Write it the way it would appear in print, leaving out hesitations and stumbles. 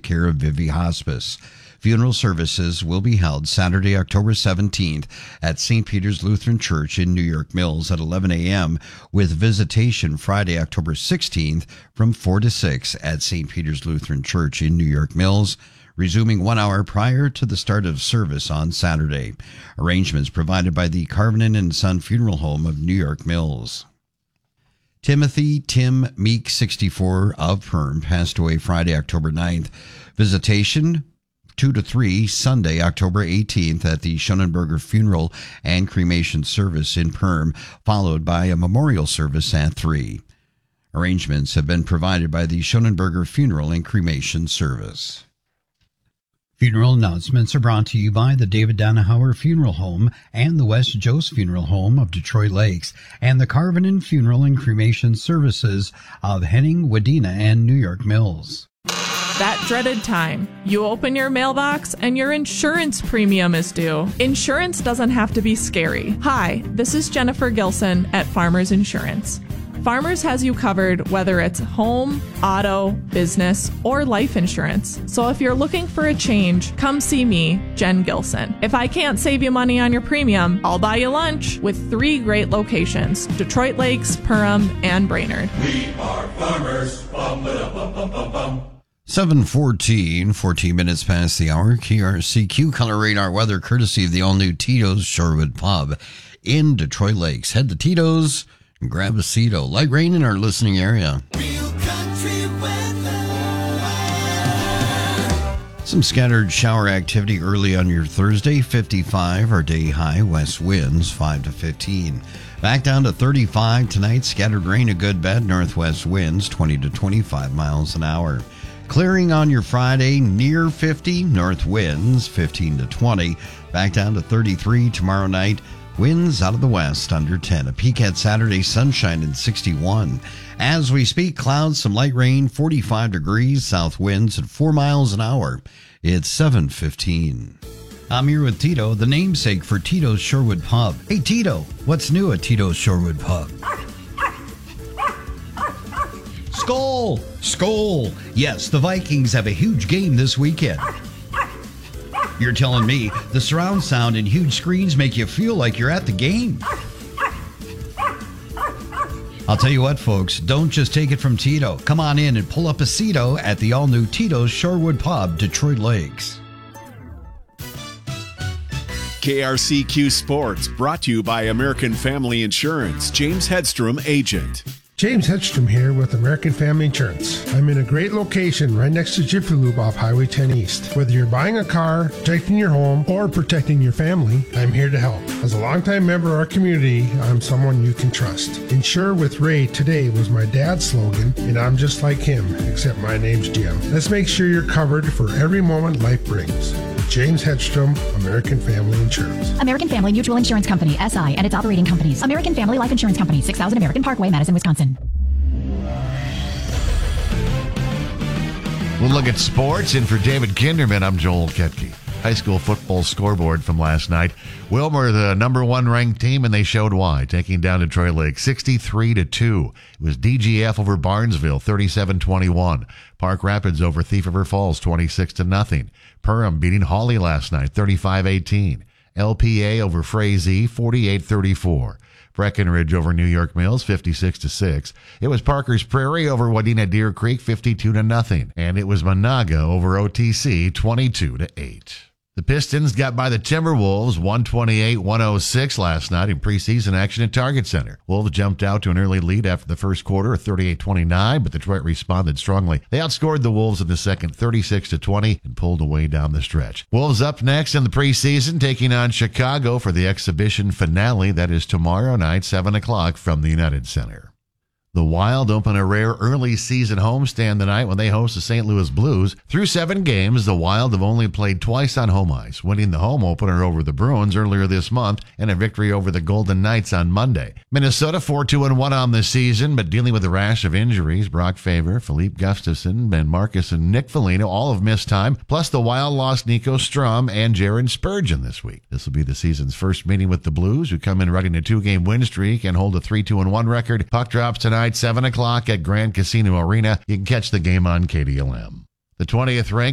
care of Vivi Hospice. Funeral services will be held Saturday, October 17th at St. Peter's Lutheran Church in New York Mills at 11 a.m. with visitation Friday, October 16th from 4 to 6 at St. Peter's Lutheran Church in New York Mills, resuming 1 hour prior to the start of service on Saturday. Arrangements provided by the Carvenin and Son Funeral Home of New York Mills. Timothy Tim Meek, 64, of Perm, passed away Friday, October 9th. Visitation 2 to 3, Sunday, October 18th at the Schonenberger Funeral and Cremation Service in Perm, followed by a memorial service at 3. Arrangements have been provided by the Schonenberger Funeral and Cremation Service. Funeral announcements are brought to you by the David Donauer Funeral Home and the West Jost Funeral Home of Detroit Lakes and the Carvenin Funeral and Cremation Services of Henning, Wadena, and New York Mills. That dreaded time. You open your mailbox and your insurance premium is due. Insurance doesn't have to be scary. Hi, this is Jennifer Gilson at Farmers Insurance. Farmers has you covered whether it's home, auto, business, or life insurance. So if you're looking for a change, come see me, Jen Gilson. If I can't save you money on your premium, I'll buy you lunch with 3 great locations: Detroit Lakes, Perham, and Brainerd. We are farmers. Bum, ba, bum, bum, bum, bum. 7:14, 14 minutes past the hour. KRCQ Color Radar weather courtesy of the all-new Tito's Shorewood Pub in Detroit Lakes. Head to Tito's and grab a Cito. Light rain in our listening area. Real country weather. Some scattered shower activity early on your Thursday. 55, our day high. West winds 5 to 15. Back down to 35 tonight. Scattered rain, a good bet. Northwest winds 20 to 25 miles an hour. Clearing on your Friday, near 50, north winds 15 to 20. Back down to 33 tomorrow night. Winds out of the west under 10. A peak at Saturday, sunshine and 61. As we speak, clouds, some light rain, 45 degrees, south winds at 4 miles an hour. It's 7:15. I'm here with Tito, the namesake for Tito's Shorewood Pub. Hey, Tito, what's new at Tito's Shorewood Pub? Skol! Skol! Yes, the Vikings have a huge game this weekend. You're telling me the surround sound and huge screens make you feel like you're at the game. I'll tell you what, folks, don't just take it from Tito. Come on in and pull up a Cito at the all-new Tito's Shorewood Pub, Detroit Lakes. KRCQ Sports, brought to you by American Family Insurance. James Hedstrom, agent. James Hedstrom here with American Family Insurance. I'm in a great location right next to Jiffy Lube off Highway 10 East. Whether you're buying a car, protecting your home, or protecting your family, I'm here to help. As a longtime member of our community, I'm someone you can trust. Insure with Ray today was my dad's slogan, and I'm just like him, except my name's Jim. Let's make sure you're covered for every moment life brings. James Hedstrom, American Family Insurance. American Family Mutual Insurance Company, SI, and its operating companies. American Family Life Insurance Company, 6000 American Parkway, Madison, Wisconsin. We'll look at sports, and for David Kinderman, I'm Joel Ketke. High school football scoreboard from last night. Wilmer, the number 1 ranked team, and they showed why, taking down Detroit Lakes 63-2. It was DGF over Barnesville, 37-21. Park Rapids over Thief River Falls, 26-0. Perham beating Hawley last night, 35-18. LPA over Frazee, 48-34. Breckenridge over New York Mills, 56-6. It was Parker's Prairie over Wadena Deer Creek, 52-0. And it was Monaga over OTC, 22-8. The Pistons got by the Timberwolves 128-106 last night in preseason action at Target Center. Wolves jumped out to an early lead after the first quarter of 38-29, but Detroit responded strongly. They outscored the Wolves in the second 36-20 and pulled away down the stretch. Wolves up next in the preseason, taking on Chicago for the exhibition finale. That is tomorrow night, 7 o'clock from the United Center. The Wild open a rare early season homestand tonight when they host the St. Louis Blues. Through 7 games, the Wild have only played twice on home ice, winning the home opener over the Bruins earlier this month and a victory over the Golden Knights on Monday. Minnesota 4-2-1 on the season, but dealing with a rash of injuries. Brock Faber, Philippe Gustafsson, Ben Marcus, and Nick Foligno all have missed time. Plus, the Wild lost Nico Strum and Jaron Spurgeon this week. This will be the season's first meeting with the Blues, who come in riding a 2-game win streak and hold a 3-2-1 record. Puck drops tonight, 7 o'clock at Grand Casino Arena. You can catch the game on KDLM. The 20th ranked